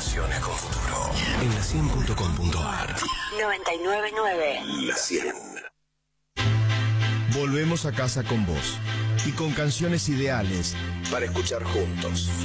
Conversaciones con futuro. En la100.com.ar. 99.9. La 100. Volvemos a casa con vos y con canciones ideales para escuchar juntos.